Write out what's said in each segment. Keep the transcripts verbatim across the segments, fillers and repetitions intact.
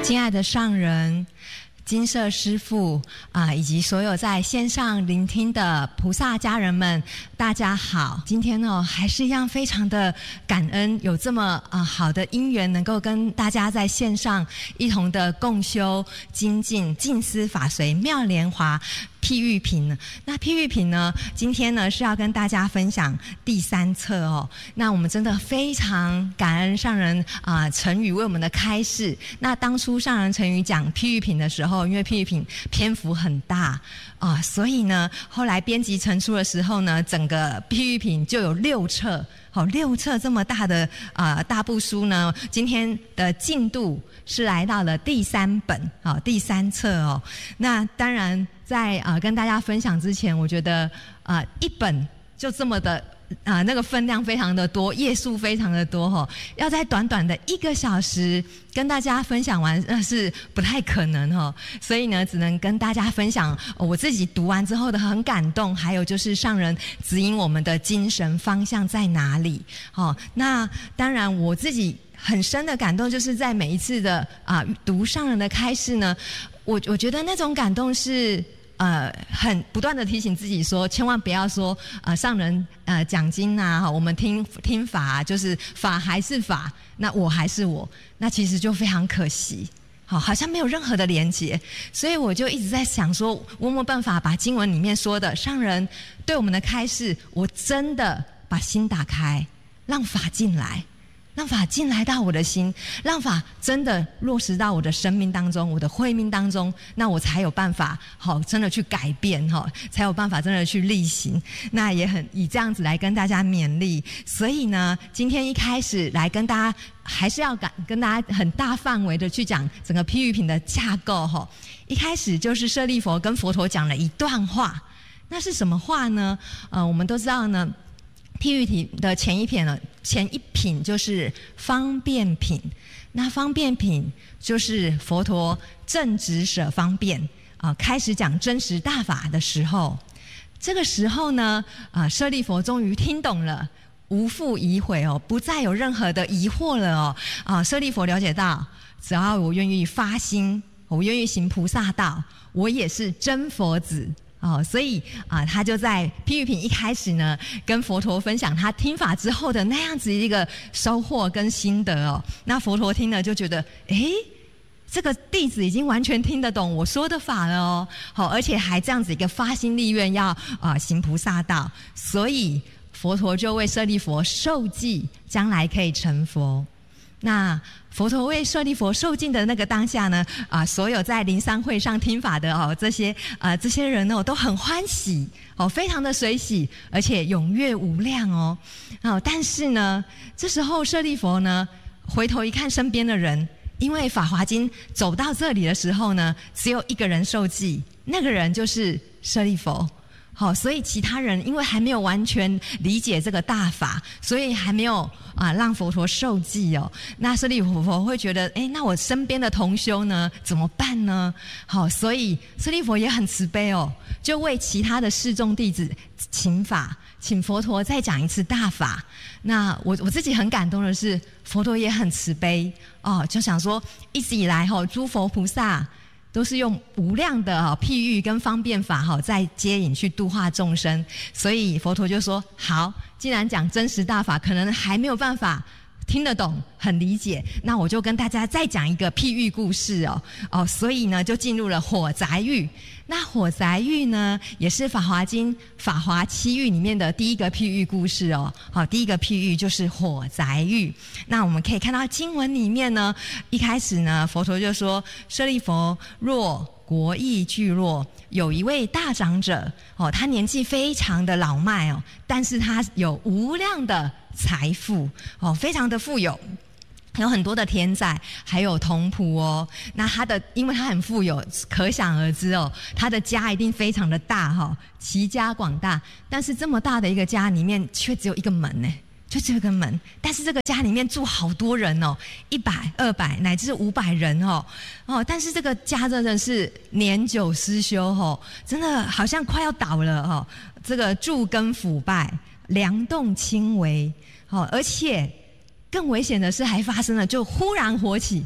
亲爱的上人、金舍师父啊，以及所有在线上聆听的菩萨家人们，大家好！今天呢，还是一样非常的感恩，有这么啊好的因缘，能够跟大家在线上一同的共修精进静思法随妙莲华譬喻品。那譬喻品呢，今天呢是要跟大家分享第三册哦。那我们真的非常感恩上人啊、呃、陈宇为我们的开示。那当初上人陈宇讲譬喻品的时候，因为譬喻品篇幅很大啊、呃，所以呢后来编辑成书的时候呢，整个譬喻品就有六册。好，六册这么大的啊、呃、大部书呢，今天的进度是来到了第三本，好，第三册哦。那当然在啊、呃、跟大家分享之前，我觉得啊、呃、一本就这么的啊、呃、那个分量非常的多，页数非常的多哈，要在短短的一个小时跟大家分享完，那是不太可能哈。所以呢，只能跟大家分享、呃、我自己读完之后的很感动，还有就是上人指引我们的精神方向在哪里。好，那当然我自己很深的感动，就是在每一次的啊、呃、读上人的开示呢，我我觉得那种感动是。呃，很不断的提醒自己说，千万不要说呃上人呃讲经啊，我们听听法、啊，就是法还是法，那我还是我，那其实就非常可惜，好，好像没有任何的连结。所以我就一直在想说，我有没有办法把经文里面说的上人对我们的开示，我真的把心打开，让法进来。让法进来到我的心，让法真的落实到我的生命当中，我的慧命当中，那我才有办法好真的去改变哈，才有办法真的去力行。那也很以这样子来跟大家勉励。所以呢，今天一开始来跟大家还是要跟大家很大范围的去讲整个譬喻品的架构哈。一开始就是舍利佛跟佛陀讲了一段话，那是什么话呢？呃，我们都知道呢。譬喻品的前一品呢，前一品就是方便品。那方便品就是佛陀正直舍方便啊、呃，开始讲真实大法的时候，这个时候呢，啊、呃，舍利佛终于听懂了，无复疑悔哦，不再有任何的疑惑了哦。啊、呃，舍利佛了解到，只要我愿意发心，我愿意行菩萨道，我也是真佛子。哦，所以啊，他就在譬喻品一开始呢，跟佛陀分享他听法之后的那样子一个收获跟心得哦。那佛陀听了就觉得，诶，这个弟子已经完全听得懂我说的法了哦。好，而且还这样子一个发心立愿要啊行菩萨道，所以佛陀就为舍利佛授记，将来可以成佛。那佛陀为舍利佛受尽的那个当下呢，啊、呃，所有在灵山会上听法的哦，这些呃这些人哦都很欢喜哦，非常的随喜，而且踊跃无量哦。哦，但是呢，这时候舍利佛呢回头一看身边的人，因为《法华经》走到这里的时候呢，只有一个人受记，那个人就是舍利佛。好，所以其他人因为还没有完全理解这个大法，所以还没有啊让佛陀受记哦。那舍利佛会觉得，哎，那我身边的同修呢怎么办呢？好，所以舍利佛也很慈悲哦，就为其他的示众弟子请法，请佛陀再讲一次大法。那我我自己很感动的是，佛陀也很慈悲哦，就想说一直以来哈、哦，诸佛菩萨。都是用无量的、哦、譬喻跟方便法、哦、在接引去度化众生，所以佛陀就说好，既然讲真实大法可能还没有办法听得懂很理解，那我就跟大家再讲一个譬喻故事哦哦，所以呢就进入了火宅喻。那火宅喻呢也是《法华经》法华七喻里面的第一个譬喻故事哦。好，第一个譬喻就是火宅喻。那我们可以看到经文里面呢，一开始呢佛陀就说，舍利弗，若国邑聚落，有一位大长者哦，他年纪非常的老迈哦，但是他有无量的财富哦，非常的富有，有很多的田宅，还有童仆哦。那他的，因为他很富有，可想而知哦，他的家一定非常的大哈、哦，齐家广大。但是这么大的一个家里面，却只有一个门呢，就只有一个门。但是这个家里面住好多人哦，一百、二百乃至五百人哦哦。但是这个家真的是年久失修哦，真的好像快要倒了哦。这个柱根腐败，梁栋倾危哦，而且。更危险的是，还发生了就忽然火起，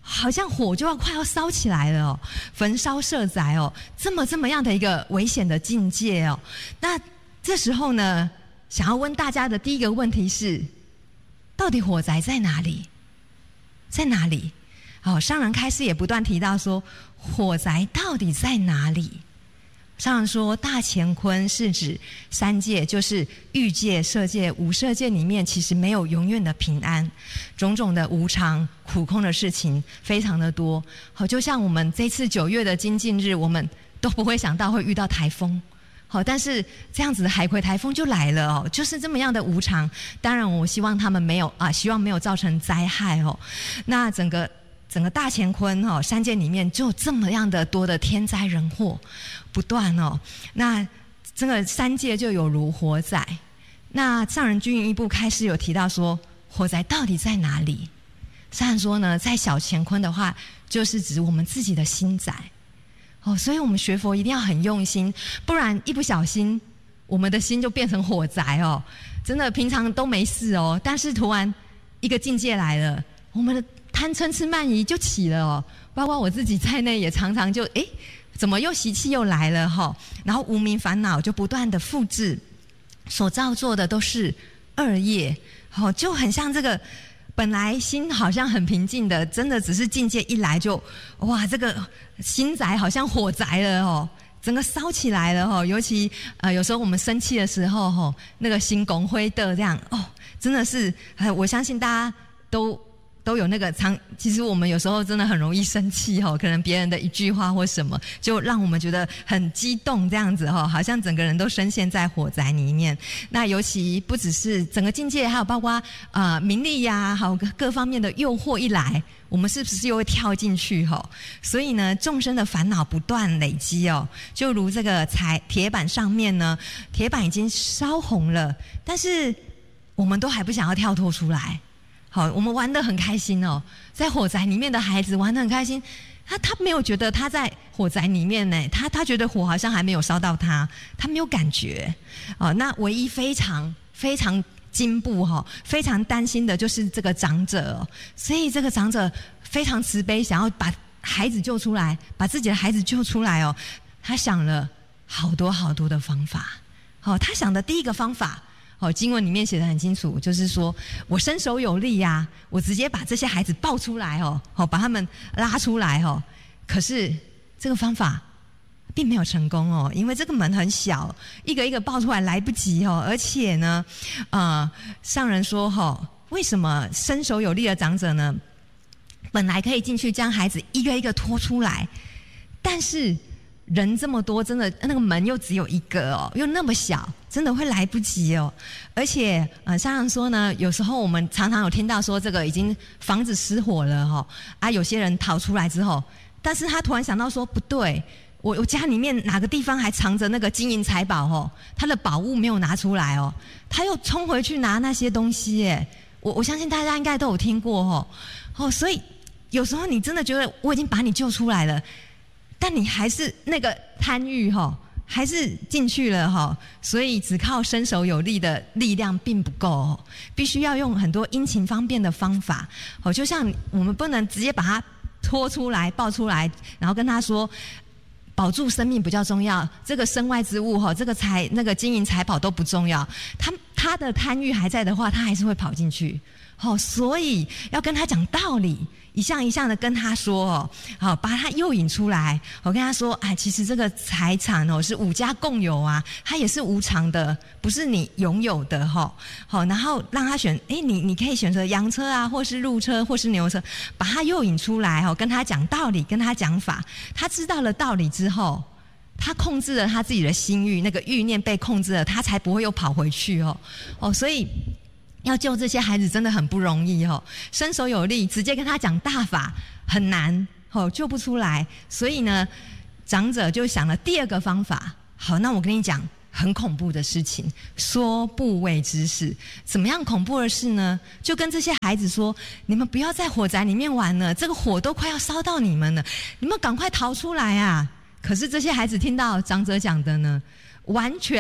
好像火就要快要烧起来了哦，焚烧社宅哦，这么这么样的一个危险的境界哦。那这时候呢，想要问大家的第一个问题是，到底火灾在哪里？在哪里？好，上人开示也不断提到说，火灾到底在哪里？上人说，大乾坤是指三界，就是欲界、色界、无色界里面，其实没有永远的平安，种种的无常、苦空的事情非常的多。好，就像我们这次九月的精进日，我们都不会想到会遇到台风。好，但是这样子的海葵台风就来了哦，就是这么样的无常。当然，我希望他们没有啊，希望没有造成灾害哦。那整个整个大乾坤哦，三界里面就有这么样的多的天灾人祸不断哦。那这个三界就有如火灾。那上人均一部开始有提到说，火灾到底在哪里？上人说呢，在小乾坤的话，就是指我们自己的心宅。哦，所以我们学佛一定要很用心，不然一不小心，我们的心就变成火宅哦。真的，平常都没事哦，但是突然一个境界来了，我们的贪嗔痴慢疑就起了哦。包括我自己在内，也常常就诶，怎么又习气又来了哈、哦？然后无明烦恼就不断的复制，所造作的都是恶业，哦，就很像这个。本来心好像很平静的，真的只是境界一来就，哇，这个心宅好像火宅了哦，整个烧起来了哦。尤其呃，有时候我们生气的时候吼，那个心拱灰的这样哦，真的是，呃，我相信大家都。都有那个常，其实我们有时候真的很容易生气吼，可能别人的一句话或什么，就让我们觉得很激动这样子吼，好像整个人都深陷在火灾里面。那尤其不只是整个境界，还有包括呃名利呀，还有各方面的诱惑一来，我们是不是又会跳进去吼？所以呢，众生的烦恼不断累积哦，就如这个柴铁板上面呢，铁板已经烧红了，但是我们都还不想要跳脱出来。好，我们玩得很开心哦，在火宅里面的孩子玩得很开心，他他没有觉得他在火宅里面呢，他他觉得火好像还没有烧到他，他没有感觉。哦，那唯一非常非常进步哈、哦，非常担心的就是这个长者哦，所以这个长者非常慈悲，想要把孩子救出来，把自己的孩子救出来哦，他想了好多好多的方法。哦，他想的第一个方法。哦，经文里面写得很清楚，就是说我身手有力呀、啊，我直接把这些孩子抱出来哦，好把他们拉出来哦。可是这个方法并没有成功哦，因为这个门很小，一个一个抱出来来不及哦。而且呢，呃，上人说哈、哦，为什么身手有力的长者呢，本来可以进去将孩子一个一个拖出来，但是人这么多，真的那个门又只有一个哦，又那么小，真的会来不及哦。而且呃，上人说呢，有时候我们常常有听到说这个已经房子失火了哈、哦，啊，有些人逃出来之后，但是他突然想到说不对，我我家里面哪个地方还藏着那个金银财宝哦，他的宝物没有拿出来哦，他又冲回去拿那些东西耶。我我相信大家应该都有听过哦，哦，所以有时候你真的觉得我已经把你救出来了。但你还是那个贪欲哈，还是进去了哈，所以只靠身手有力的力量并不够，必须要用很多殷勤方便的方法。哦，就像我们不能直接把他拖出来、抱出来，然后跟他说保住生命比较重要，这个身外之物哈，这个财那个金银财宝都不重要。他他的贪欲还在的话，他还是会跑进去。哦，所以要跟他讲道理。一项一项的跟他说哦，好，把他诱引出来。我跟他说，哎，其实这个财产哦是五家共有啊，它也是无常的，不是你拥有的哈、哦。好，然后让他选，哎，你你可以选择洋车啊，或是鹿车，或是牛车，把他诱引出来哦，跟他讲道理，跟他讲法。他知道了道理之后，他控制了他自己的心欲，那个欲念被控制了，他才不会又跑回去哦。哦，所以。要救这些孩子真的很不容易哦，身手有力，直接跟他讲大法很难哦，救不出来。所以呢，长者就想了第二个方法。好，那我跟你讲很恐怖的事情，说不为之事。怎么样恐怖的事呢？就跟这些孩子说，你们不要在火宅里面玩了，这个火都快要烧到你们了，你们赶快逃出来啊！可是这些孩子听到长者讲的呢，完全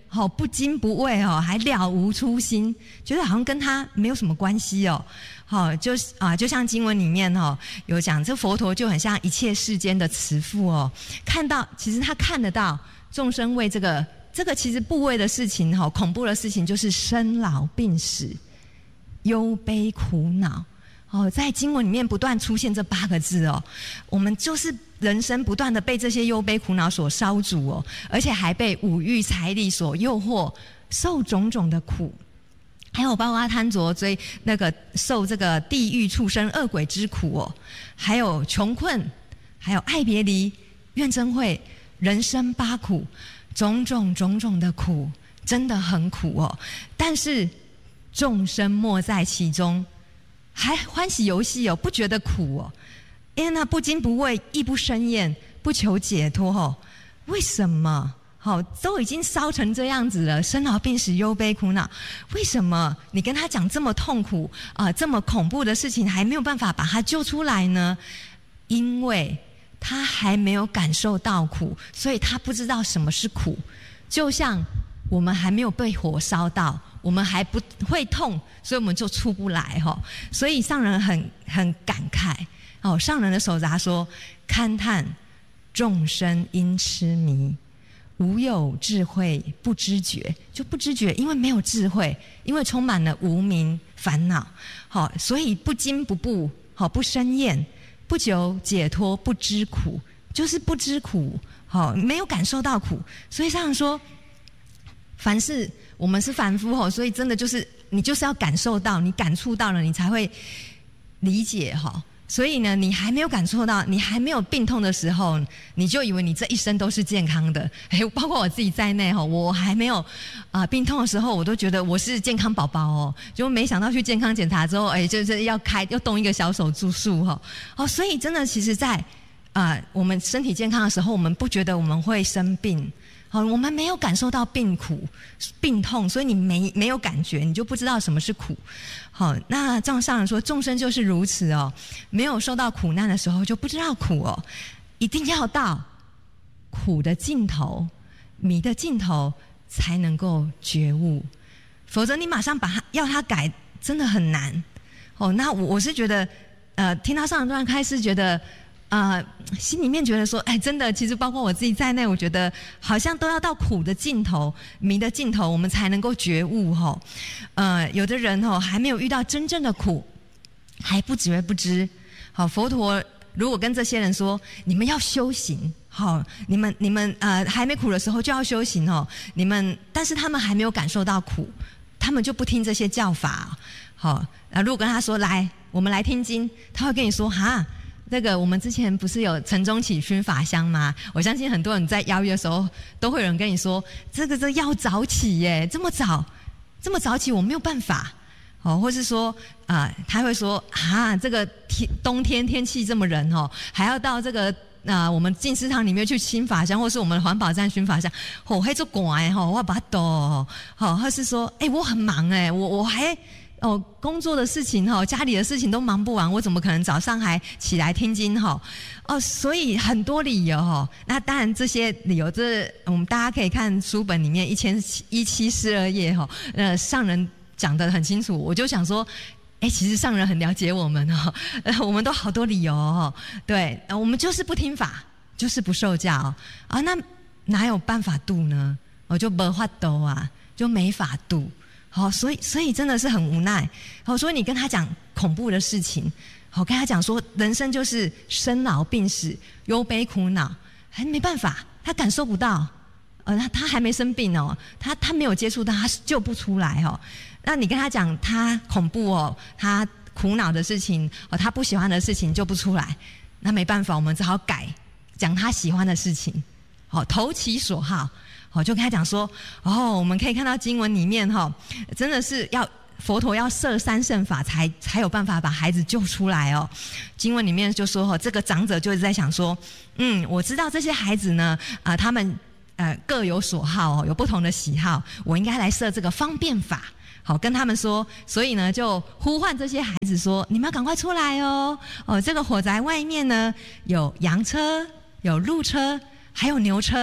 好不惊不畏哦，还了无初心，觉得好像跟他没有什么关系哦。好，就是啊，就像经文里面哦有讲，这佛陀就很像一切世间的慈父哦，看到其实他看得到众生为这个这个其实怖畏的事情哈、哦，恐怖的事情就是生老病死、忧悲苦恼。哦，在经文里面不断出现这八个字哦，我们就是人生不断的被这些忧悲苦恼所烧煮哦，而且还被五欲财力所诱惑，受种种的苦，还有包括贪着追那个受这个地狱畜生恶鬼之苦哦，还有穷困，还有爱别离、怨憎会、人生八苦，种种种种的苦，真的很苦哦。但是众生莫在其中，还欢喜游戏哦，不觉得苦哦，因为那不惊不畏，亦不生厌，不求解脱哦。为什么？好，都已经烧成这样子了，生老病死、忧悲苦恼，为什么你跟他讲这么痛苦啊、呃、这么恐怖的事情，还没有办法把他救出来呢？因为他还没有感受到苦，所以他不知道什么是苦。就像我们还没有被火烧到，我们还不会痛，所以我们就出不来哈。所以上人很很感慨哦，上人的手札说：勘探众生因痴迷，无有智慧不知觉，就不知觉，因为没有智慧，因为充满了无明烦恼，好，所以不惊不怖，好，不生厌，不求解脱，不知苦，就是不知苦，好，没有感受到苦。所以上人说，凡是我们是凡夫吼，所以真的就是你就是要感受到，你感触到了，你才会理解哈。所以呢，你还没有感受到，你还没有病痛的时候，你就以为你这一生都是健康的。哎，包括我自己在内哈，我还没有啊、呃、病痛的时候，我都觉得我是健康宝宝哦，就没想到去健康检查之后，哎，就是要开要动一个小手术哈。哦，所以真的，其实在啊、呃、我们身体健康的时候，我们不觉得我们会生病。好，我们没有感受到病苦、病痛，所以你没没有感觉，你就不知道什么是苦。好，那这样上人说，众生就是如此哦，没有受到苦难的时候就不知道苦哦，一定要到苦的尽头、迷的尽头才能够觉悟，否则你马上把它要它改，真的很难。哦，那我我是觉得，呃，听到上人段开始觉得。呃，心里面觉得说，哎，真的，其实包括我自己在内，我觉得好像都要到苦的尽头、迷的尽头，我们才能够觉悟哈、哦。呃，有的人哦还没有遇到真正的苦，还不觉不知。好，佛陀如果跟这些人说，你们要修行，好，你们你们呃还没苦的时候就要修行哦，你们，但是他们还没有感受到苦，他们就不听这些教法。好，啊，如果跟他说来，我们来听经，他会跟你说哈。这个我们之前不是有晨钟起熏法香吗？我相信很多人在邀约的时候，都会有人跟你说，这个这要早起耶，这么早，这么早起我没有办法，哦，或是说啊、呃，他会说啊，这个天冬天天气这么冷哦，还要到这个啊、呃、我们净思堂里面去熏法香，或是我们环保站熏法香，哦，还做管吼，我把它抖，好，或是说，哎，我很忙哎，我我还。哦，工作的事情哈，家里的事情都忙不完，我怎么可能早上还起来听经哈？哦，所以很多理由哈。那当然这些理由，这我们大家可以看书本里面一千一七四二页哈，呃，上人讲得很清楚。我就想说，哎，其实上人很了解我们哦，呃，我们都好多理由哦，对，呃，我们就是不听法，就是不受教啊，哦，那哪有办法度呢？我就没法度啊，就没法度。好，所以所以真的是很无奈。好，所以你跟他讲恐怖的事情，好，跟他讲说人生就是生老病死、忧悲苦恼，还没办法，他感受不到，呃，他他还没生病哦，他他没有接触到，他救不出来哦。那你跟他讲他恐怖哦，他苦恼的事情哦，他不喜欢的事情救不出来，那没办法，我们只好改讲他喜欢的事情，好，投其所好。好，就跟他讲说，哦，我们可以看到经文里面哈，真的是要佛陀要设三圣法才才有办法把孩子救出来哦。经文里面就说，哈，这个长者就是在想说，嗯，我知道这些孩子呢，啊、呃，他们呃各有所好哦，有不同的喜好，我应该来设这个方便法。好，跟他们说，所以呢，就呼唤这些孩子说，你们要赶快出来哦，哦，这个火宅外面呢有羊车，有鹿车，还有牛车。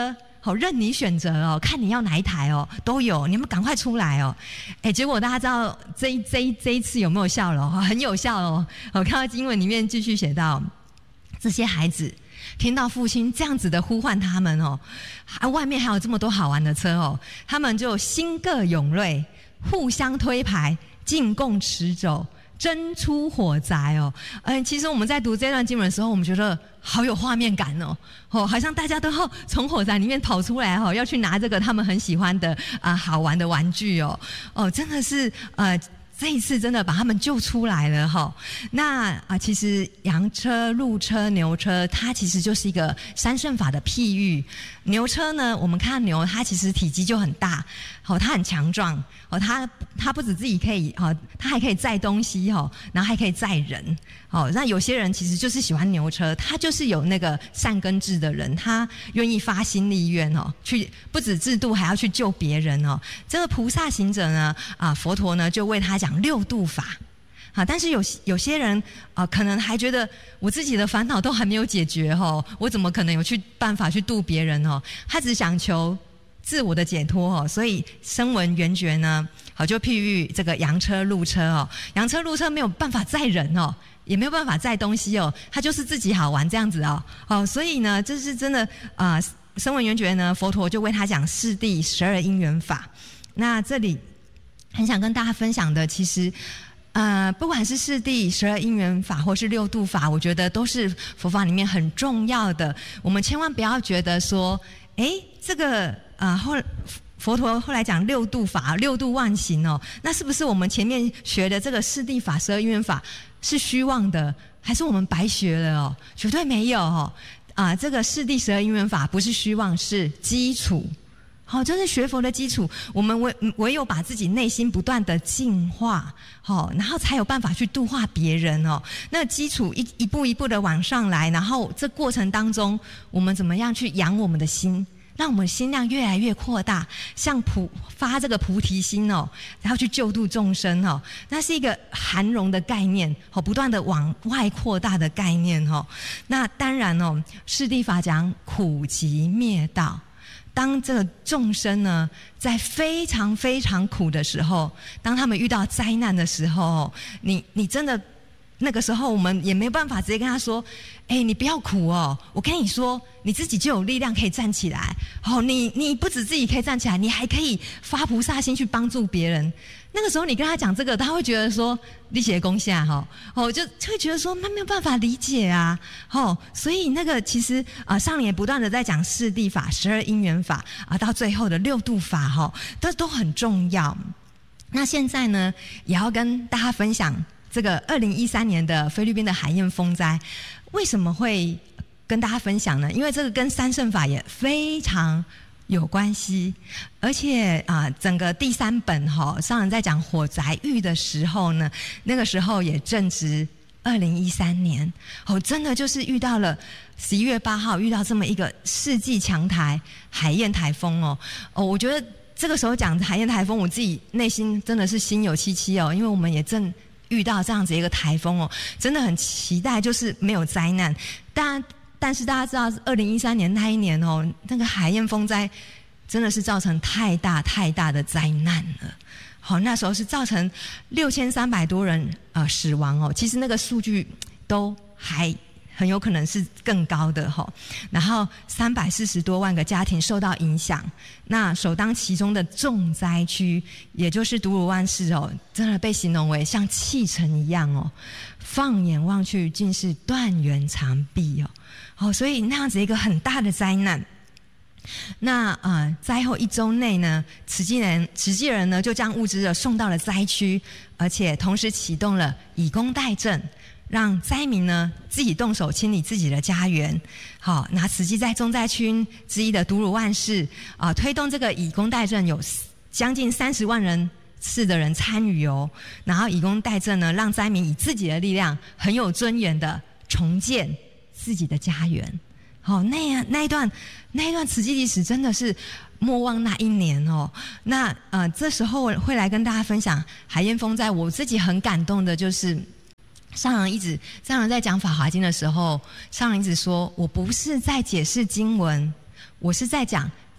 好，任你选择哦，看你要哪一台哦，都有，你们赶快出来哦。哎，结果大家知道这一这一这一次有没有效了？很有效哦。我看到经文里面继续写到，这些孩子听到父亲这样子的呼唤他们哦，外面还有这么多好玩的车哦，他们就心各勇锐，互相推牌，进贡驰走，争出火宅哦。嗯，其实我们在读这段经文的时候，我们觉得好有画面感哦，哦，好像大家都要从火宅里面跑出来哦，要去拿这个他们很喜欢的啊、呃、好玩的玩具哦，哦，真的是呃。这一次真的把他们救出来了哈。那啊，其实羊车、鹿车、牛车，它其实就是一个三圣法的譬喻。牛车呢，我们看牛，它其实体积就很大，哦，它很强壮，哦，它它不止自己可以，哦，它还可以载东西哦，然后还可以载人，哦，那有些人其实就是喜欢牛车，他就是有那个善根智的人，他愿意发心立愿哦，去不止自度，还要去救别人哦。这个菩萨行者呢，啊，佛陀呢就为他讲六度法。啊，但是有有些人啊、呃，可能还觉得我自己的烦恼都还没有解决哦，我怎么可能有去办法去度别人哦？他只想求自我的解脱哦，所以声闻缘觉呢，好就譬喻这个羊车、鹿车哦，羊车、鹿车没有办法载人哦，也没有办法载东西哦，他就是自己好玩这样子哦，哦，所以呢，这是真的啊、呃，声闻缘觉呢，佛陀就为他讲四谛十二因缘法。那这里很想跟大家分享的，其实。呃，不管是四谛十二因缘法，或是六度法，我觉得都是佛法里面很重要的。我们千万不要觉得说，诶，这个呃后佛陀后来讲六度法，六度万行哦，那是不是我们前面学的这个四谛法、十二因缘法是虚妄的，还是我们白学了哦？绝对没有哦。啊、呃，这个四谛十二因缘法不是虚妄，是基础。好，这是学佛的基础。我们唯唯有把自己内心不断的净化，好，然后才有办法去度化别人哦。那基础一一步一步的往上来，然后这过程当中，我们怎么样去养我们的心，让我们心量越来越扩大，像菩发这个菩提心哦，然后去救度众生哦。那是一个含容的概念，哦，不断的往外扩大的概念哦。那当然哦，四谛法讲苦集灭道。当这个众生呢，在非常非常苦的时候，当他们遇到灾难的时候，你你真的那个时候，我们也没办法直接跟他说：“哎，你不要苦哦，我跟你说，你自己就有力量可以站起来。哦，你你不止自己可以站起来，你还可以发菩萨心去帮助别人。”那个时候你跟他讲这个，他会觉得说力竭功下哈，哦，就会觉得说他没有办法理解啊，哦，所以那个其实啊、呃，上人也不断的在讲四谛法、十二因缘法啊，到最后的六度法哈，都都很重要。那现在呢，也要跟大家分享这个二零一三年的菲律宾的海燕风灾，为什么会跟大家分享呢？因为这个跟三圣法也非常有关系，而且啊、呃，整个第三本哈，上人在讲火宅喻的时候呢，那个时候也正值二零一三年，哦，真的就是遇到了十一月八号遇到这么一个世纪强台海燕台风哦，哦，我觉得这个时候讲海燕台风，我自己内心真的是心有戚戚哦，因为我们也正遇到这样子一个台风哦，真的很期待，就是没有灾难，但。但是大家知道，二零一三年那一年哦，那个海燕风灾真的是造成太大太大的灾难了。好、哦，那时候是造成六千三百多人呃死亡哦，其实那个数据都还很有可能是更高的哈、哦。然后三百四十多万个家庭受到影响，那首当其冲的重灾区，也就是独鲁湾市哦，真的被形容为像气沉一样哦，放眼望去尽是断垣残壁哦。哦，所以那样子一个很大的灾难。那呃，灾后一周内呢，慈济人慈济人呢就将物资的送到了灾区，而且同时启动了以工代赈，让灾民呢自己动手清理自己的家园。好，那慈济在重灾区之一的独鲁湾市啊、呃，推动这个以工代赈，有将近三十万人次的人参与哦。然后以工代赈呢，让灾民以自己的力量，很有尊严的重建自己的家园。好、哦，那样那一段那一段慈济历史真的是莫忘那一年哦。那呃，这时候会来跟大家分享海燕风灾，我自己很感动的就是上人一直上人在讲法华经的时候，上人一直说，我不是在解释经文，我是在讲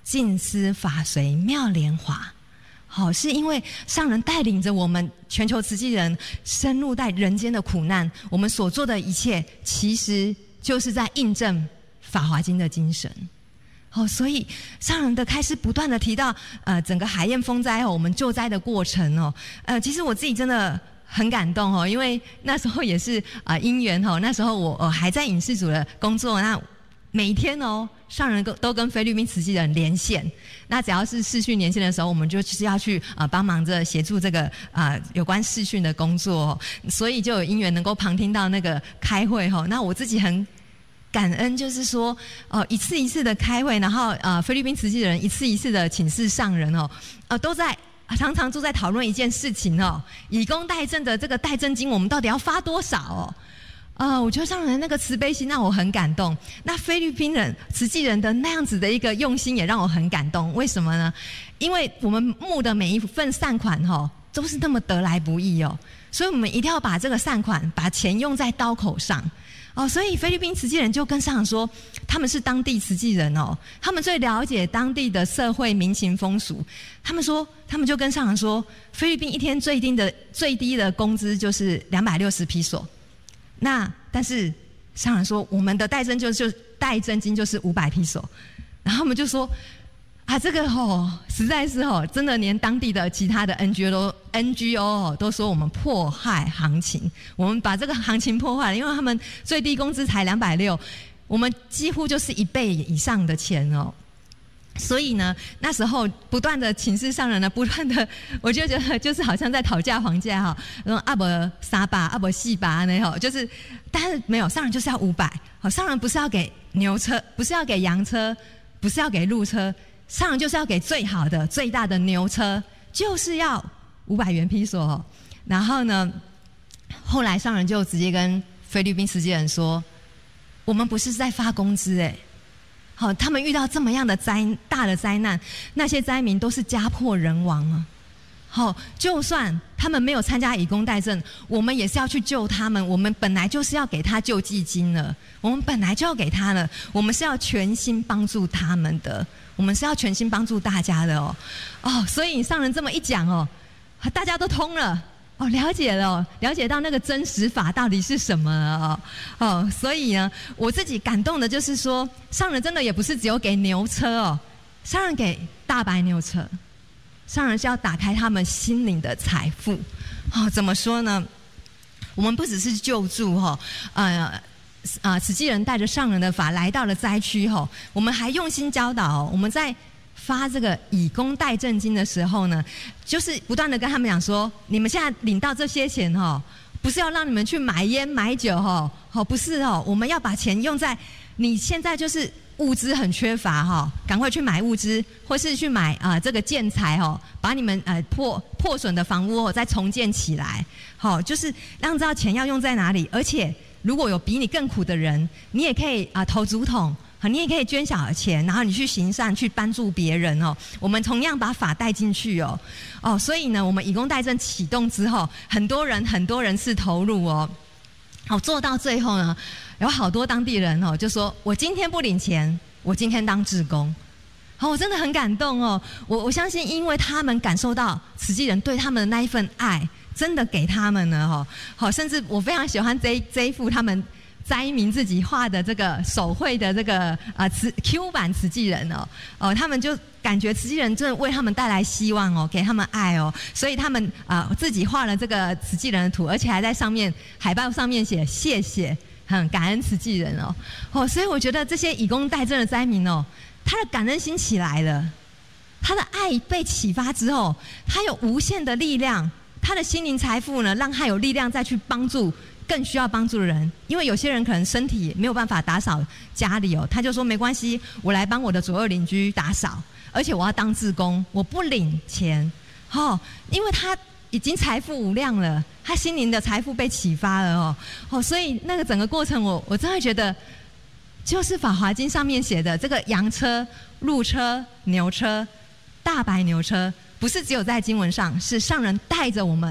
尽思法随妙莲华。好，是因为上人带领着我们全球慈济人深入在人间的苦难，我们所做的一切其实就是在印证法华经的精神。哦，所以上人的开示不断的提到，呃，整个海燕风灾哦，我们救灾的过程哦，呃，其实我自己真的很感动哦，因为那时候也是啊、呃、因缘哦，那时候我呃还在影视组的工作，那每天哦，上人都跟菲律宾慈济人连线。那只要是视讯连线的时候，我们就是要去啊、呃、帮忙着协助这个啊、呃、有关视讯的工作、哦，所以就有因缘能够旁听到那个开会哈、哦。那我自己很感恩，就是说呃一次一次的开会，然后呃菲律宾慈济人一次一次的请示上人哦，呃都在。常常都在讨论一件事情哦，以功代赈的这个代赈金，我们到底要发多少哦？呃，我觉得上人那个慈悲心让我很感动。那菲律宾人慈济人的那样子的一个用心也让我很感动。为什么呢？因为我们募的每一份善款哦，都是那么得来不易哦，所以我们一定要把这个善款把钱用在刀口上。哦，所以菲律宾慈济人就跟上人说，他们是当地慈济人哦，他们最了解当地的社会民情风俗。他们说，他们就跟上人说，菲律宾一天最低的最低的工资就是两百六十披索。那但是上人说，我们的代赈就就代赈金就是五百披索。然后他们就说，啊，这个哦，实在是哦，真的连当地的其他的 N G O 都 N G O 哦都说我们迫害行情，我们把这个行情破坏了，因为他们最低工资才两百六，我们几乎就是一倍以上的钱哦。所以呢，那时候不断的请示上人呢，不断的，我就觉得就是好像在讨价还价哈，说阿伯三百，阿伯四百那吼，就是，但是没有上人就是要五百，好，上人不是要给牛车，不是要给羊车，不是要给鹿车。上人就是要给最好的、最大的牛车，就是要五百元披索、哦。然后呢，后来上人就直接跟菲律宾慈济人说：“我们不是在发工资哎，好，他们遇到这么样的灾大的灾难，那些灾民都是家破人亡啊。好，就算他们没有参加以功代赈，我们也是要去救他们。我们本来就是要给他救济金了，我们本来就要给他了，我们是要全心帮助他们的。”我们是要全心帮助大家的哦，哦，所以上人这么一讲哦，大家都通了哦，了解了、哦，了解到那个真实法到底是什么了哦，哦，所以呢，我自己感动的就是说，上人真的也不是只有给牛车哦，上人给大白牛车，上人是要打开他们心灵的财富，哦，怎么说呢？我们不只是救助哈、哦，呃。啊，慈济人带着上人的法来到了灾区吼，我们还用心教导、哦。我们在发这个以功代赈金的时候呢，就是不断的跟他们讲说，你们现在领到这些钱哈，不是要让你们去买烟买酒哈，好不是哦，我们要把钱用在你现在就是物资很缺乏哈，赶快去买物资，或是去买啊、呃、这个建材哦，把你们呃破破损的房屋、哦、再重建起来，好，就是让知道钱要用在哪里，而且。如果有比你更苦的人，你也可以啊、呃、投竹筒，你也可以捐小钱，然后你去行善，去帮助别人哦。我们同样把法带进去哦，哦，所以呢，我们以功代赈启动之后，很多人很多人是投入哦，好做到最后呢，有好多当地人哦就说：“我今天不领钱，我今天当志工。”好，我真的很感动哦。我我相信，因为他们感受到慈济人对他们的那一份爱。真的给他们了哈，好，甚至我非常喜欢这这一幅他们灾民自己画的这个手绘的这个啊慈 Q 版慈济人哦，哦，他们就感觉慈济人真的为他们带来希望哦，给他们爱哦，所以他们啊、呃、自己画了这个慈济人的图，而且还在上面海报上面写谢谢，很感恩慈济人哦，哦，所以我觉得这些以功代赈的灾民哦，他的感恩心起来了，他的爱被启发之后，他有无限的力量。他的心灵财富呢，让他有力量再去帮助更需要帮助的人。因为有些人可能身体没有办法打扫家里哦，他就说没关系，我来帮我的左右邻居打扫，而且我要当志工，我不领钱，哦，因为他已经财富无量了，他心灵的财富被启发了哦，哦，所以那个整个过程我，我我真的觉得，就是《法华经》上面写的这个羊车、鹿车、牛车、大白牛车。不是只有在经文上，是上人带着我们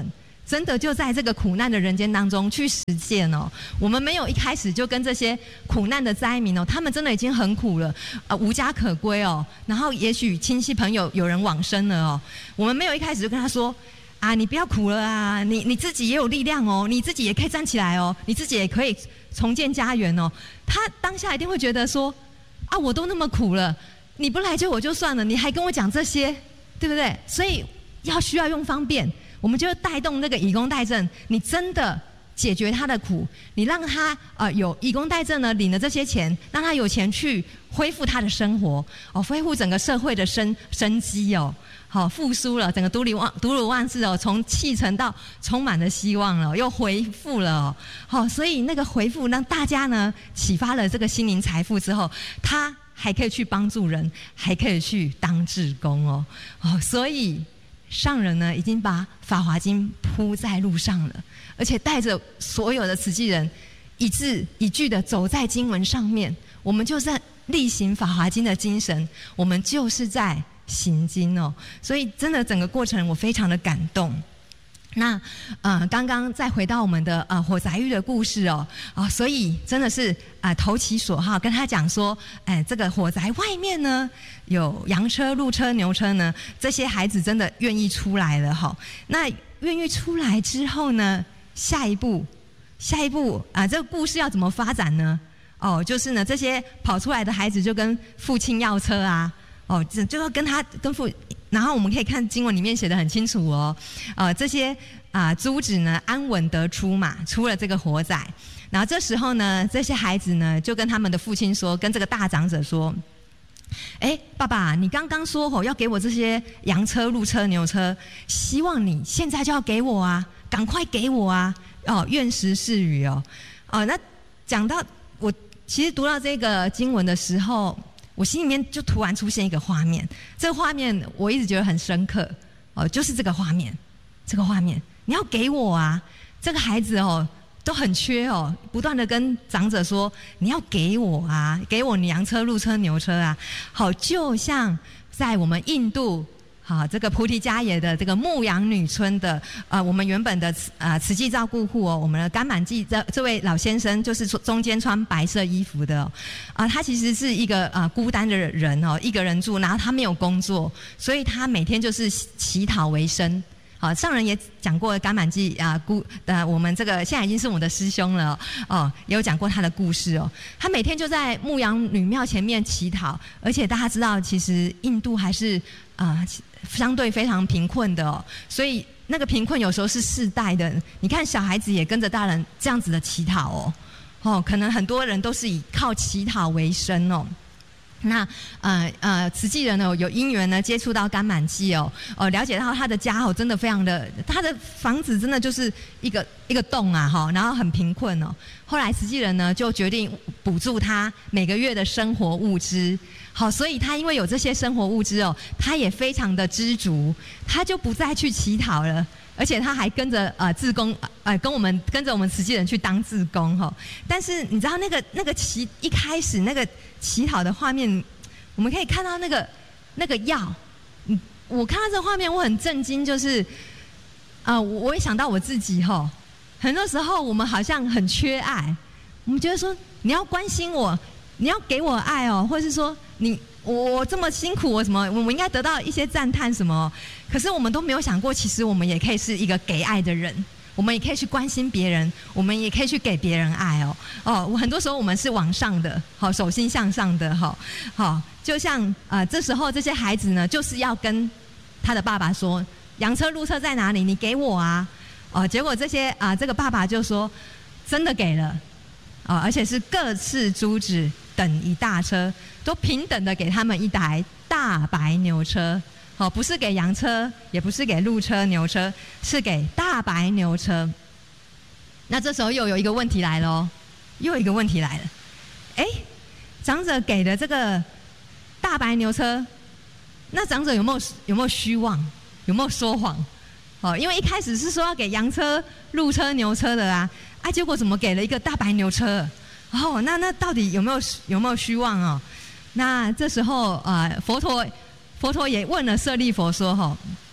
真的就在这个苦难的人间当中去实践哦。我们没有一开始就跟这些苦难的灾民哦，他们真的已经很苦了，呃，无家可归哦。然后也许亲戚朋友有人往生了哦，我们没有一开始就跟他说啊，你不要苦了啊，你你自己也有力量哦，你自己也可以站起来哦，你自己也可以重建家园哦。他当下一定会觉得说啊，我都那么苦了，你不来救我就算了，你还跟我讲这些，对不对？所以要需要用方便。我们就带动那个以工代赈，你真的解决他的苦，你让他呃有以工代赈呢，领了这些钱，让他有钱去恢复他的生活哦，恢复整个社会的生生机哦，好复苏了，整个都鲁万都鲁万事哦，从弃城到充满了希望了，又恢复了哦，好，所以那个恢复让大家呢启发了这个心灵财富之后，他还可以去帮助人，还可以去当志工哦，哦，所以。上人呢，已经把《法华经》铺在路上了，而且带着所有的慈济人一字一句的走在经文上面。我们就在力行《法华经》的精神，我们就是在行经哦。所以，真的整个过程我非常的感动。那呃，刚刚再回到我们的呃火宅玉的故事哦，啊、呃，所以真的是啊、呃、投其所好，跟他讲说，哎，这个火宅外面呢有洋车、鹿车、牛车呢，这些孩子真的愿意出来了哈。那愿意出来之后呢，下一步，下一步啊、呃，这个故事要怎么发展呢？哦，就是呢，这些跑出来的孩子就跟父亲要车啊，哦，就就要跟他跟父。然后我们可以看经文里面写得很清楚哦，呃，这些啊、呃、珠子呢安稳得出嘛，出了这个火宅。然后这时候呢，这些孩子呢就跟他们的父亲说，跟这个大长者说：“哎，爸爸，你刚刚说吼要给我这些洋车、鹿车、牛车，希望你现在就要给我啊，赶快给我啊！哦，愿时是语哦。哦，那讲到我其实读到这个经文的时候。”我心里面就突然出现一个画面，这个画面我一直觉得很深刻哦，就是这个画面，这个画面，你要给我啊！这个孩子哦都很缺哦，不断的跟长者说你要给我啊，给我你洋车、鹿车、牛车啊！好，就像在我们印度。好，这个菩提迦耶的这个牧羊女村的呃，我们原本的呃慈济照顾户哦，我们的甘满记这这位老先生就是中间穿白色衣服的啊、哦呃，他其实是一个呃孤单的人哦，一个人住，然后他没有工作，所以他每天就是乞讨为生。好，上人也讲过甘满记啊，孤呃，我们这个现在已经是我们的师兄了哦，也有讲过他的故事哦。他每天就在牧羊女庙前面乞讨，而且大家知道，其实印度还是啊、呃、相对非常贫困的哦，所以那个贫困有时候是世代的。你看小孩子也跟着大人这样子的乞讨哦，哦，可能很多人都是以靠乞讨为生哦。那呃呃，慈济人呢有因缘呢接触到甘满记哦，哦了解到他的家哦真的非常的，他的房子真的就是一个一个洞啊哈，然后很贫困哦。后来慈济人呢就决定补助他每个月的生活物资，好，所以他因为有这些生活物资哦，他也非常的知足，他就不再去乞讨了。而且他还跟着呃志工呃跟我们跟着我们慈济人去当志工哈，但是你知道那个那个乞一开始那个乞讨的画面，我们可以看到那个那个药，嗯，我看到这个画面我很震惊，就是啊、呃、我也想到我自己哈，很多时候我们好像很缺爱，我们觉得说你要关心我，你要给我爱哦，或是说你。我这么辛苦，我什么？我们应该得到一些赞叹什么？可是我们都没有想过，其实我们也可以是一个给爱的人，我们也可以去关心别人，我们也可以去给别人爱哦。哦，我很多时候我们是往上的，好，手心向上的，好，好，就像啊、呃，这时候这些孩子呢，就是要跟他的爸爸说：“洋车、鹿车在哪里？你给我啊！”哦，结果这些啊、呃，这个爸爸就说：“真的给了。”哦，而且是各式珠子等一大车，都平等的给他们一台大白牛车。哦，不是给洋车，也不是给鹿车、牛车，是给大白牛车。那这时候又有一个问题来了哦，又有一个问题来了。哎，长者给的这个大白牛车，那长者有没有有没有虚妄？有没有说谎？哦，因为一开始是说要给洋车、鹿车、牛车的啊。啊，结果怎么给了一个大白牛车？哦，那那到底有没有有没有虚妄哦？那这时候呃，佛陀佛陀也问了舍利佛说：“哈、哦，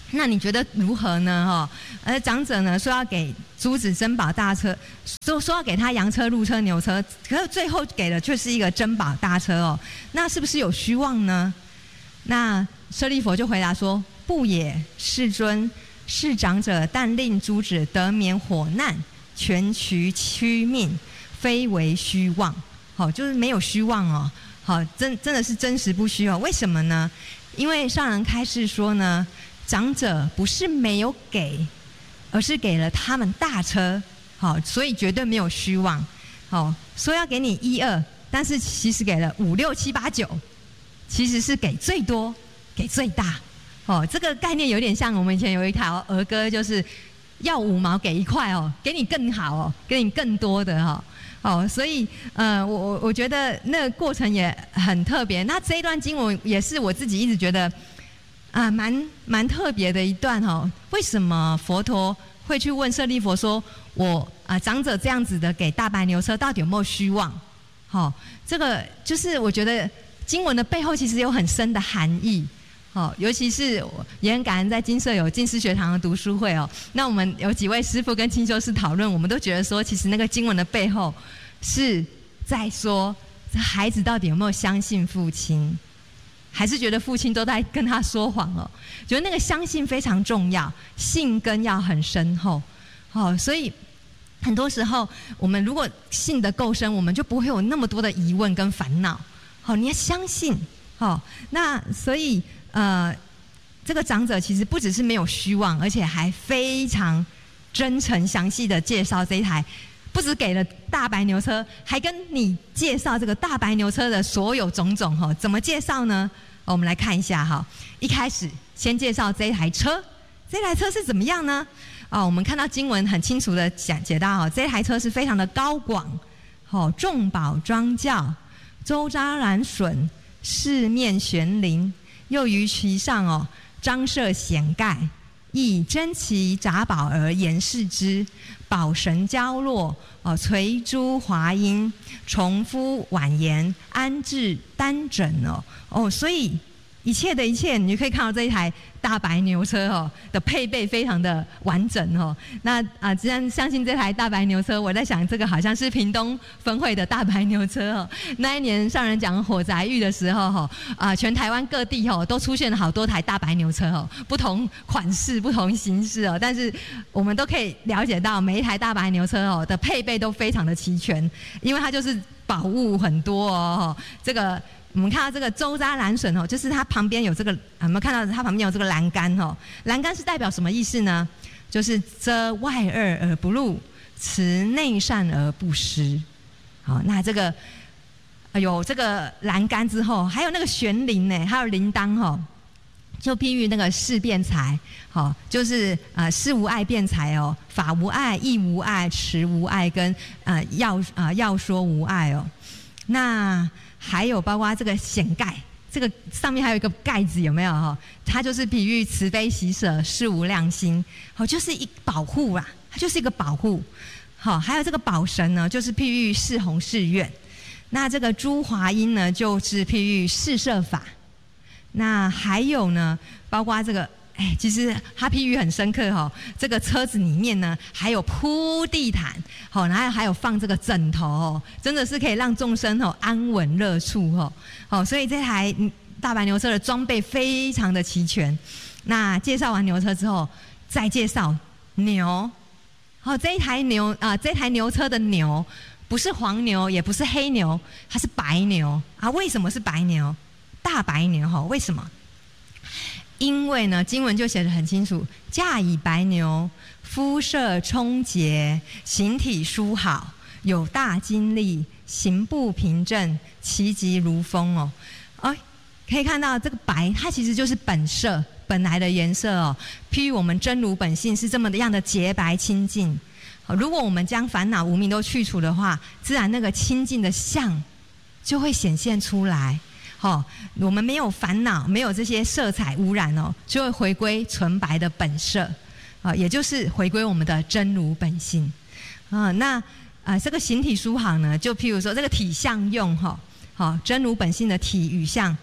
那你觉得如何呢？哈，而长者呢说要给诸子珍宝大车，说说要给他羊车、鹿车、牛车，可是最后给的却是一个珍宝大车哦，那是不是有虚妄呢？那舍利弗就回答说：不也，世尊，是长者但令诸子得免火难，全取躯命，非为虚妄。好，就是没有虚妄哦。好，真真的是真实不虚哦。为什么呢？因为上人开示说呢，长者不是没有给，而是给了他们大车。好，所以绝对没有虚妄。好，说要给你一二，但是其实给了五六七八九，其实是给最多，给最大。哦，这个概念有点像我们以前有一条儿歌，就是要五毛给一块哦，给你更好哦，给你更多的哈、哦。哦，所以呃，我我我觉得那个过程也很特别。那这一段经文也是我自己一直觉得啊，蛮蛮特别的一段哦。为什么佛陀会去问舍利弗说，我啊长者这样子的给大白牛车，到底有没有虚妄？好、哦，这个就是我觉得经文的背后其实有很深的含义。哦，尤其是也很感恩在金舍有净思学堂的读书会哦。那我们有几位师父跟清修师讨论，我们都觉得说，其实那个经文的背后是在说，这孩子到底有没有相信父亲，还是觉得父亲都在跟他说谎哦？觉得那个相信非常重要，信根要很深厚。哦，所以很多时候我们如果信得够深，我们就不会有那么多的疑问跟烦恼。好、哦，你要相信。好、哦，那所以。呃，这个长者其实不只是没有虚妄，而且还非常真诚详细的介绍这一台，不只给了大白牛车，还跟你介绍这个大白牛车的所有种种哈、哦。怎么介绍呢？哦、我们来看一下哈、哦。一开始先介绍这一台车，这台车是怎么样呢？哦，我们看到经文很清楚的讲解到哦，这台车是非常的高广，哦，众宝庄教，周匝染笋，四面悬铃。又于其上哦，张设显盖，以珍奇杂宝而严饰之，宝绳交落哦，垂珠华缨，重敷婉言，安置单枕哦哦，所以一切的一切，你就可以看到这一台大白牛车哦的配备非常的完整哦。那啊，既然相信这台大白牛车，我在想这个好像是屏东分会的大白牛车哦。那一年上人讲火宅玉的时候哈啊，全台湾各地哦都出现了好多台大白牛车哦，不同款式、不同形式哦，但是我们都可以了解到每一台大白牛车哦的配备都非常的齐全，因为它就是宝物很多哦。这个。我们看到这个周匝染笋哦，就是它旁边有这个，有没有看到它旁边有这个栏杆哦？栏杆是代表什么意思呢？就是遮外恶而不入，持内善而不失。好，那这个有这个栏杆之后，还有那个悬铃呢，还有铃铛哦，就譬喻那个事辩才，好，就是呃事无碍辩才哦，法无碍，义无碍，持无碍，跟呃要啊要说无碍哦，那。还有包括这个显盖，这个上面还有一个盖子，有没有哈？它就是比喻慈悲喜舍，事无量心，好，就是一保护啊，它就是一个保护。好，还有这个宝绳呢，就是譬喻是弘誓愿。那这个珠华缨呢，就是譬喻示摄法。那还有呢，包括这个。哎，其实它譬喻很深刻哈、哦。这个车子里面呢，还有铺地毯，好、哦，然后还有放这个枕头哦，真的是可以让众生哦安稳乐处哦。好、哦，所以这台大白牛车的装备非常的齐全。那介绍完牛车之后，再介绍牛。好、哦，这一台牛啊、呃，这台牛车的牛不是黄牛，也不是黑牛，它是白牛啊。为什么是白牛？大白牛哈、哦？为什么？因为呢，经文就写得很清楚，驾以白牛，肤色充洁，形体殊好，有大精力，行步平正，其疾如风哦。哦，可以看到这个白，它其实就是本色本来的颜色哦。譬如我们真如本性是这么样的洁白清净。哦，如果我们将烦恼无明都去除的话，自然那个清净的相就会显现出来。哦，我们没有烦恼，没有这些色彩污染哦，就会回归纯白的本色，啊、呃，也就是回归我们的真如本性。啊、呃，那啊、呃，这个形体殊好呢，就譬如说这个体相用哈，好、哦，真如本性的体与相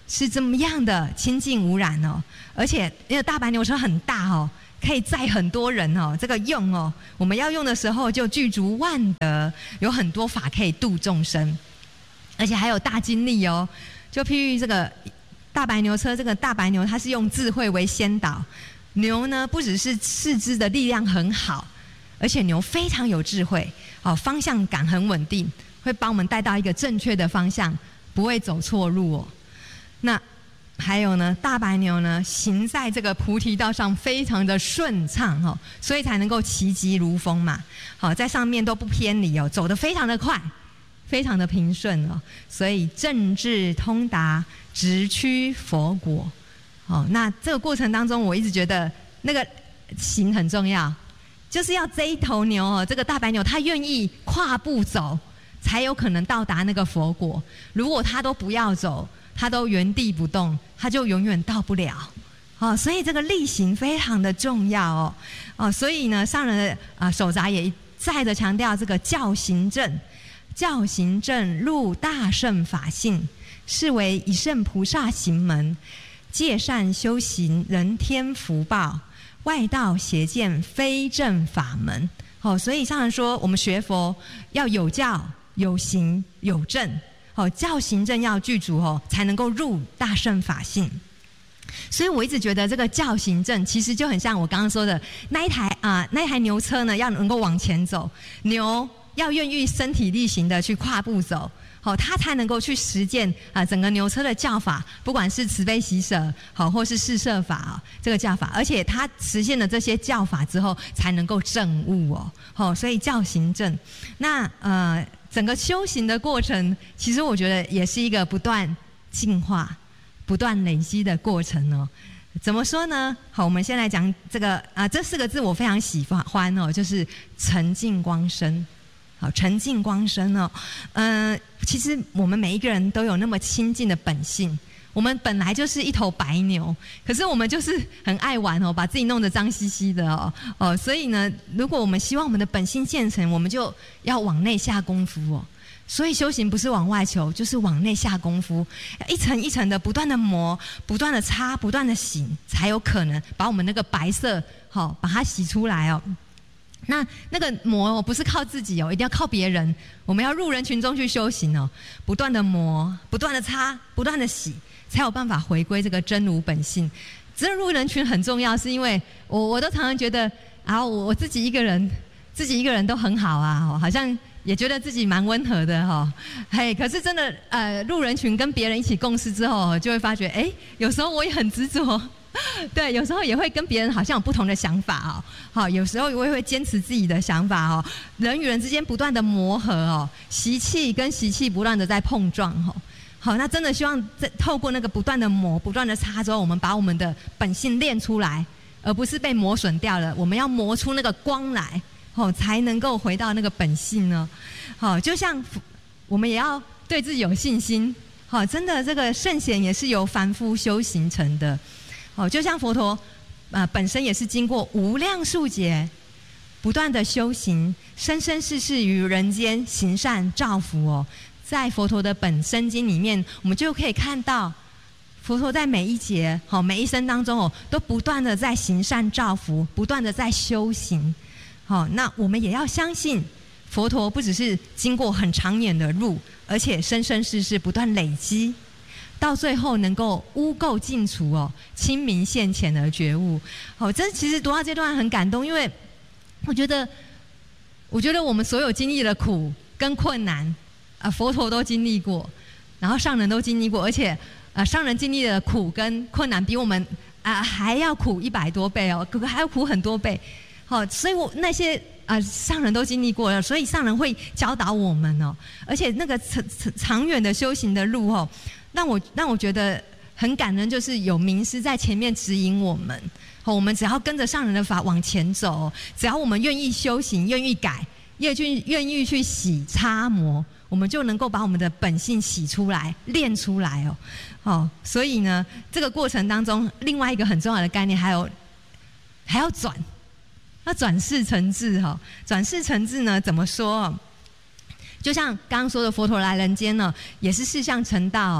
是这么样的清净无染哦，而且因为大白牛车很大哦，可以载很多人哦，这个用哦，我们要用的时候就具足万德，有很多法可以度众生，而且还有大精力哦。就譬如这个大白牛车，这个大白牛它是用智慧为先导，牛呢不只是四肢的力量很好，而且牛非常有智慧哦，方向感很稳定，会帮我们带到一个正确的方向，不会走错路哦。那还有呢，大白牛呢行在这个菩提道上非常的顺畅哦，所以才能够骑疾如风嘛。好，在上面都不偏离哦，走得非常的快，非常的平顺哦，所以正智通达，直趋佛果。哦，那这个过程当中，我一直觉得那个行很重要，就是要这一头牛哦，这个大白牛它愿意跨步走，才有可能到达那个佛果。如果它都不要走，它都原地不动，它就永远到不了。哦，所以这个力行非常的重要哦。哦，所以呢，上人啊、呃、手札也一再的强调这个教行正，教行正入大乘法性，是为一乘菩萨行门，戒善修行人天福报，外道邪见非正法门。哦，所以上人说，我们学佛要有教、有行、有正。哦，教行正要具足哦，才能够入大乘法性。所以我一直觉得这个教行正其实就很像我刚刚说的那一台啊、呃，那一台牛车呢，要能够往前走，牛要愿意身体力行的去跨步走，好、哦，它才能够去实践啊、呃、整个牛车的教法，不管是慈悲喜舍好、哦，或是四摄法、哦、这个教法，而且它实现了这些教法之后，才能够证悟哦。好、哦，所以教行正，那呃。整个修行的过程，其实我觉得也是一个不断进化、不断累积的过程哦。怎么说呢？好，我们先来讲这个啊，这四个字我非常喜欢哦，就是沉净光身。好，沉净光身哦，嗯、呃，其实我们每一个人都有那么清净的本性。我们本来就是一头白牛，可是我们就是很爱玩哦，把自己弄得脏兮兮的哦哦，所以呢，如果我们希望我们的本性现成，我们就要往内下功夫哦。所以修行不是往外求，就是往内下功夫，一层一层的不断的磨，不断的擦，不断的洗，才有可能把我们那个白色好、哦、把它洗出来哦。那那个磨哦，不是靠自己哦，一定要靠别人。我们要入人群中去修行哦，不断的磨，不断的擦，不断的洗，才有办法回归这个真如本性。真入人群很重要，是因为我我都常常觉得啊，我我自己一个人，自己一个人都很好啊，好像也觉得自己蛮温和的哈、哦。嘿，可是真的呃，入人群跟别人一起共事之后，就会发觉，哎，有时候我也很执着。对，有时候也会跟别人好像有不同的想法哦。好，有时候我也会坚持自己的想法哦。人与人之间不断的磨合哦，习气跟习气不断的在碰撞哦。好，那真的希望在透过那个不断的磨、不断的擦之后，我们把我们的本性练出来，而不是被磨损掉了。我们要磨出那个光来，哦，才能够回到那个本性呢。好，就像我们也要对自己有信心。好，真的这个圣贤也是由凡夫修行成的。哦，就像佛陀，呃，本身也是经过无量数劫，不断的修行，生生世世于人间行善造福哦。在佛陀的本生经里面，我们就可以看到，佛陀在每一劫、好、每一生当中哦，都不断的在行善造福，不断的在修行。好、那我们也要相信，佛陀不只是经过很长远的路，而且生生世世不断累积。到最后能够污垢尽除哦，清明现前而觉悟。好，这其实读到这段很感动，因为我觉得，我觉得我们所有经历的苦跟困难，啊，佛陀都经历过，然后上人都经历过，而且啊，上人经历的苦跟困难比我们啊还要苦一百多倍哦，还要苦很多倍。好，所以我那些啊上人都经历过了，所以上人会教导我们哦，而且那个长长远的修行的路哦。让我让我觉得很感恩，就是有名师在前面指引我们。好，我们只要跟着上人的法往前走，只要我们愿意修行、愿意改、愿意愿意去洗擦磨，我们就能够把我们的本性洗出来、练出来哦。好，所以呢，这个过程当中，另外一个很重要的概念还有还要转，要转世成智哈。转世成智呢，怎么说？就像刚刚说的，佛陀来人间呢，也是四相成道哦，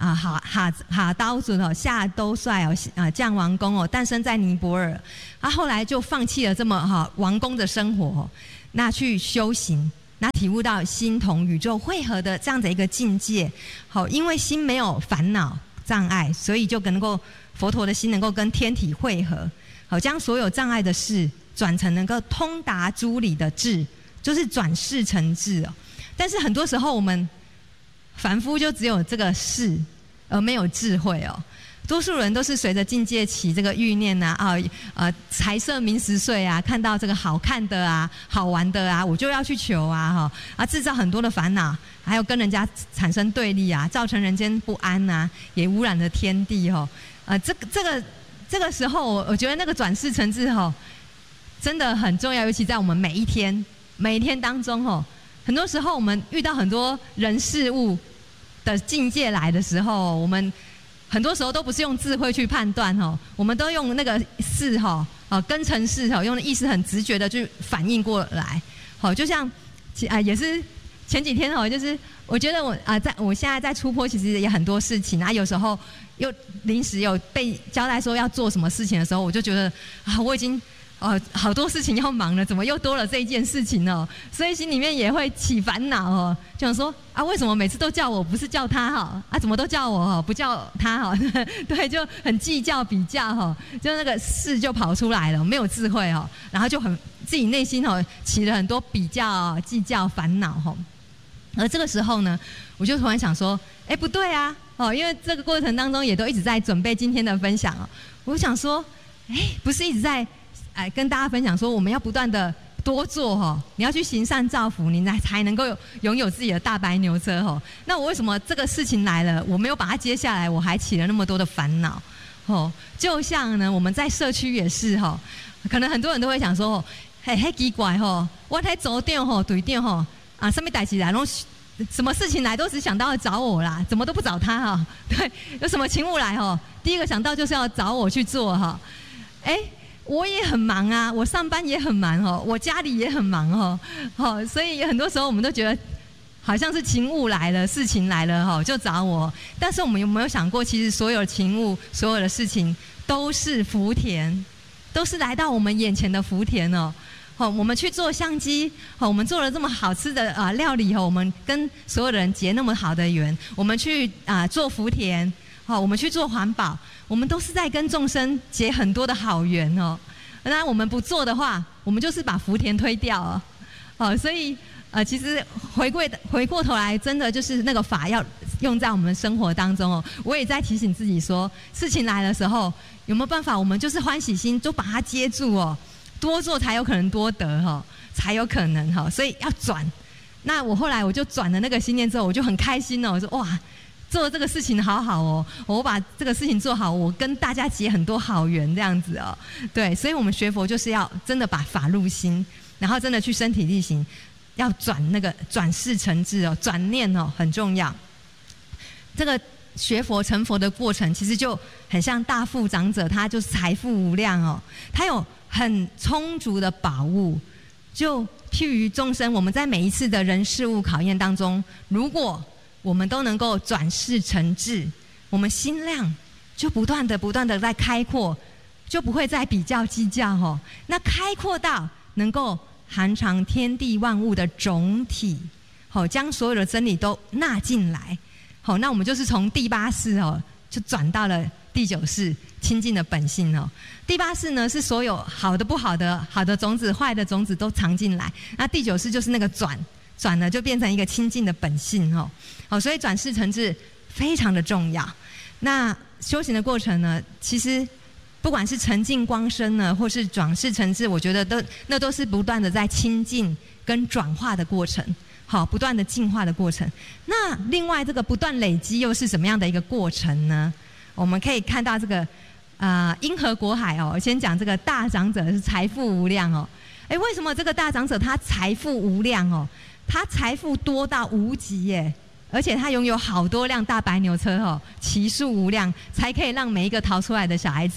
啊哈哈哈刀准哦，夏兜率哦，啊将王公哦，诞生在尼泊尔。他、啊、后来就放弃了这么哈、哦、王公的生活、哦，那去修行，那体悟到心同宇宙汇合的这样的一个境界。好、哦，因为心没有烦恼障碍，所以就能够佛陀的心能够跟天体汇合。好，将所有障碍的事转成能够通达诸理的智，就是转世成智哦。但是很多时候我们凡夫就只有这个事，而没有智慧哦。多数人都是随着境界起这个欲念啊，啊呃财色名食睡啊，看到这个好看的啊、好玩的啊，我就要去求啊，哈啊制造很多的烦恼，还有跟人家产生对立啊，造成人间不安啊，也污染了天地哦。呃，这个这个。这个时候，我觉得那个转世成智吼，真的很重要，尤其在我们每一天、每一天当中吼，很多时候我们遇到很多人事物的境界来的时候，我们很多时候都不是用智慧去判断吼，我们都用那个事吼，哦根尘事吼，用意识很直觉的去反应过来，好，就像啊也是前几天吼，就是我觉得我啊，在我现在在出坡，其实也很多事情啊，有时候。又临时有被交代说要做什么事情的时候，我就觉得啊，我已经呃好多事情要忙了，怎么又多了这一件事情呢？所以心里面也会起烦恼哦，就想说啊，为什么每次都叫我，不是叫他哈？啊，怎么都叫我哈，不叫他哈？对，就很计较比较哈，就那个事就跑出来了，没有智慧哦，然后就很自己内心哦起了很多比较、计较、烦恼哈。而这个时候呢，我就突然想说，哎，不对啊，哦，因为这个过程当中也都一直在准备今天的分享哦。我想说，哎，不是一直在哎跟大家分享说，我们要不断的多做哈、哦，你要去行善造福，你才才能够拥有自己的大白牛车哈、哦。那我为什么这个事情来了，我没有把它接下来，我还起了那么多的烦恼？哦，就像呢，我们在社区也是哈、哦，可能很多人都会想说，嘿，嘿奇怪哈、哦，我在组长吼、队长吼。啊，什么代志来，然后什么事情来都只想到要找我啦，怎么都不找他哈、哦？对，有什么勤务来哦，第一个想到就是要找我去做哈。哎，我也很忙啊，我上班也很忙哦，我家里也很忙哦，哦，所以很多时候我们都觉得好像是勤务来了，事情来了哈，就找我。但是我们有没有想过，其实所有的勤务，所有的事情都是福田，都是来到我们眼前的福田哦。好，我们去做相机，好，我们做了这么好吃的啊料理哦，我们跟所有的人结那么好的缘，我们去啊做福田，好，我们去做环保，我们都是在跟众生结很多的好缘哦。那我们不做的话，我们就是把福田推掉哦。好，所以呃，其实回归回过头来，真的就是那个法要用在我们生活当中哦。我也在提醒自己说，事情来的时候，有没有办法，我们就是欢喜心，就把它接住哦。多做才有可能多得哈，才有可能哈，所以要转。那我后来我就转了那个心念之后，我就很开心哦，我说哇，做这个事情好好哦，我把这个事情做好，我跟大家结很多好缘这样子哦。对，所以我们学佛就是要真的把法入心，然后真的去身体力行，要转那个转世成智哦，转念哦很重要。这个学佛成佛的过程，其实就很像大富长者，他就是财富无量哦，他有很充足的宝物，就譬如众生，我们在每一次的人事物考验当中，如果我们都能够转世成智，我们心量就不断的不断的在开阔，就不会再比较计较哦。那开阔到能够含藏天地万物的总体，好，将所有的真理都纳进来。好，那我们就是从第八世哦，就转到了第九世清净的本性哦。第八世呢是所有好的、不好的、好的种子、坏的种子都藏进来。那第九世就是那个转，转了就变成一个清净的本性哦。好，所以转世成智非常的重要。那修行的过程呢，其实不管是沉静光身呢，或是转世成智，我觉得都那都是不断的在清净跟转化的过程。好，不断的进化的过程。那另外这个不断累积又是什么样的一个过程呢？我们可以看到这个啊，因何果海哦。先讲这个大长者是财富无量哦。哎，为什么这个大长者他财富无量哦？他财富多到无极耶，而且他拥有好多辆大白牛车哦，其数无量，才可以让每一个逃出来的小孩子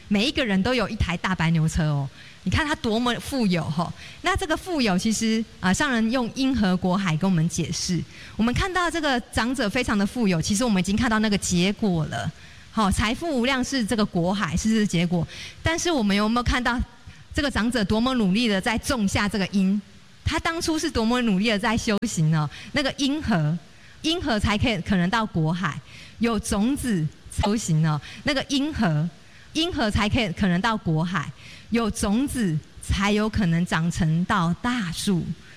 每一个人都有一台大白牛车哦。你看他多么富有哈！那这个富有其实啊，上人用因何果海跟我们解释。我们看到这个长者非常的富有，其实我们已经看到那个结果了。好，财富无量是这个果海，是这个结果。但是我们有没有看到这个长者多么努力的在种下这个因？他当初是多么努力的在修行呢？那个因何，因何才可以可能到果海？有种子修行呢？那个因何，因何才可以可能到果海？有种子才有可能长成到大树。